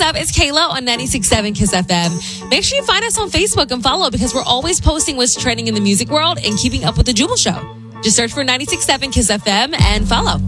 up? It's Kayla on 96.7 Kiss FM. Make sure you find us on Facebook and follow because we're always posting what's trending in the music world and keeping up with the Jubal Show. Just search for 96.7 Kiss FM and follow.